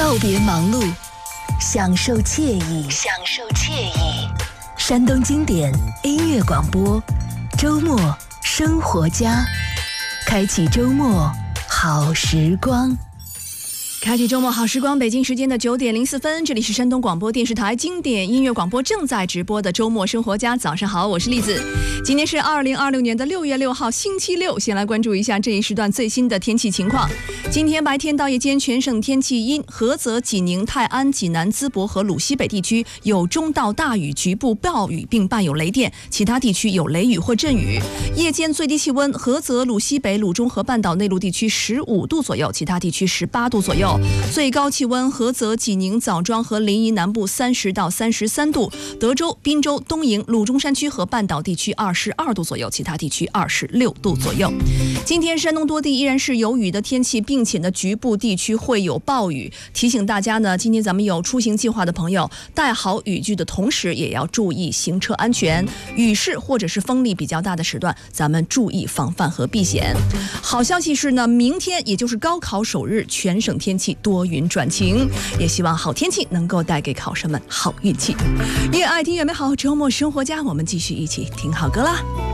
告别忙碌，享受惬意。山东经典音乐广播，周末生活家，开启周末好时光。 开启周末好时光，北京时间的9点04分，这里是山东广播电视台经典音乐广播正在直播的周末生活家。早上好，我是栗子。今天是2026年的6月6号，星期六。先来关注一下这一时段最新的天气情况。今天白天到夜间全省天气阴，菏泽、济宁、泰安、济南、淄博和鲁西北地区有中到大雨，局部暴雨并伴有雷电，其他地区有雷雨或阵雨。夜间最低气温，菏泽、鲁西北、鲁中和半岛内陆地区15度左右，其他地区18度左右。最高气温，菏泽、济宁、枣庄和临沂南部30到33度，德州、滨州、东营、鲁中山区和半岛地区22度左右，其他地区26度左右。今天山东多地依然是有雨的天气，并且呢局部地区会有暴雨。提醒大家呢，今天咱们有出行计划的朋友，带好雨具的同时，也要注意行车安全。雨势或者是风力比较大的时段，咱们注意防范和避险。好消息是呢，明天也就是高考首日，全省天气多云转晴，也希望好天气能够带给考生们好运气。越爱听越美好，周末生活家，我们继续一起听好歌啦。